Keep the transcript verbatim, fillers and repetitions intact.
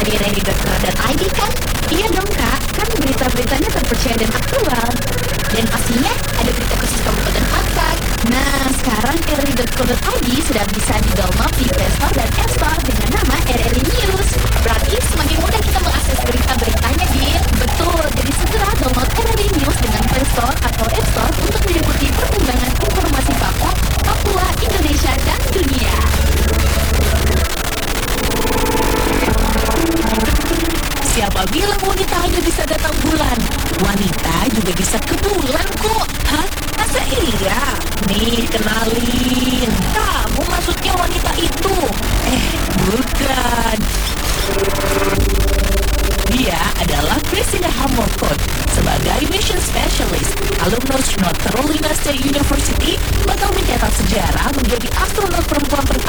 baca di ready dot co dot i d kan? Iya dong kak, kan berita-beritanya terpercaya dan aktual. Dan pastinya ada berita khusus Kabupaten Pakat. Nah, sekarang r r i dot co dot i d sudah bisa di-download di Play Store dan App Store dengan nama R R I News. Berarti semakin mudah kita mengakses berita-beritanya, Din. Betul, jadi segera download R R I News dengan Play Store atau App Store untuk mengikuti perkembangan informasi Papua, Papua, Indonesia, dan dunia. Siapa bilang wanita hanya bisa datang bulan? Wanita juga bisa ke bulan kok. Hah? Masa iya? Nih, kenalin. Kamu maksudnya wanita itu? Eh, bukan. Dia adalah Christina Hamilton. Sebagai mission specialist, alumnus North Carolina State University bakal mencetak sejarah menjadi astronot perempuan pertama